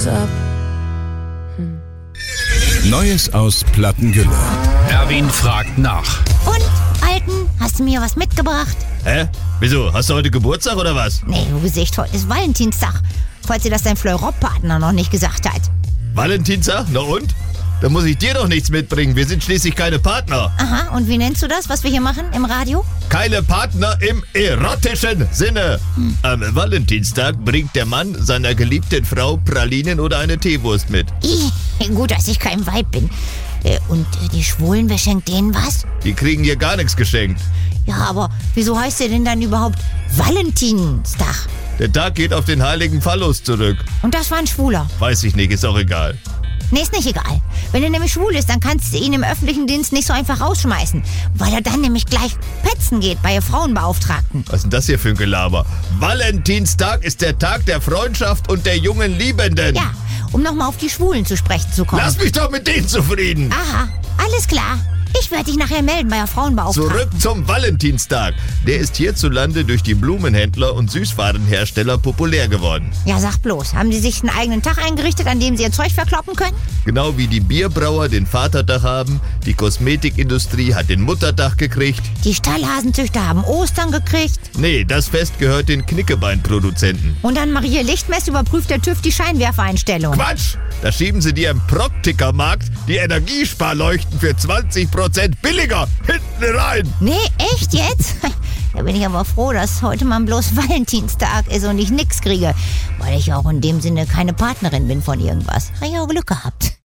Neues aus Plattengülle. Erwin fragt nach. Und, Alten, hast du mir was mitgebracht? Hä? Wieso? Hast du heute Geburtstag oder was? Nee, du Gesicht, heute ist Valentinstag. Falls dir das dein Fleurop-Partner noch nicht gesagt hat. Valentinstag? Na und? Da muss ich dir doch nichts mitbringen. Wir sind schließlich keine Partner. Aha, und wie nennst du das, was wir hier machen im Radio? Keine Partner im erotischen Sinne. Am Valentinstag bringt der Mann seiner geliebten Frau Pralinen oder eine Teewurst mit. Gut, dass ich kein Weib bin. Und die Schwulen, wer schenkt denen was? Die kriegen hier gar nichts geschenkt. Ja, aber wieso heißt der denn dann überhaupt Valentinstag? Der Tag geht auf den heiligen Phallus zurück. Und das war ein Schwuler? Weiß ich nicht, ist auch egal. Nee, ist nicht egal. Wenn er nämlich schwul ist, dann kannst du ihn im öffentlichen Dienst nicht so einfach rausschmeißen. Weil er dann nämlich gleich petzen geht bei Frauenbeauftragten. Was ist denn das hier für ein Gelaber? Valentinstag ist der Tag der Freundschaft und der jungen Liebenden. Ja, um nochmal auf die Schwulen zu sprechen zu kommen. Lass mich doch mit denen zufrieden. Aha, alles klar. Ich werde dich nachher melden bei der Frauenbeauftragten. Zurück zum Valentinstag. Der ist hierzulande durch die Blumenhändler und Süßwarenhersteller populär geworden. Ja, sag bloß, haben die sich einen eigenen Tag eingerichtet, an dem sie ihr Zeug verkloppen können? Genau wie die Bierbrauer den Vatertag haben, die Kosmetikindustrie hat den Muttertag gekriegt. Die Stallhasenzüchter haben Ostern gekriegt. Nee, das Fest gehört den Knickebeinproduzenten. Und an Maria Lichtmess überprüft der TÜV die Scheinwerfereinstellung. Quatsch! Da schieben sie dir im Praktikermarkt die Energiesparleuchten für 20% billiger hinten rein. Nee, echt jetzt? Da bin ich aber froh, dass heute mal bloß Valentinstag ist und ich nix kriege. Weil ich auch in dem Sinne keine Partnerin bin von irgendwas. Habe ich auch Glück gehabt.